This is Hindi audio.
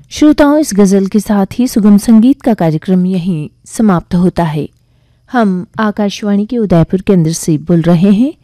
श्रोताओं, इस गजल के साथ ही सुगम संगीत का कार्यक्रम यहीं समाप्त होता है। हम आकाशवाणी के उदयपुर केंद्र से बोल रहे हैं।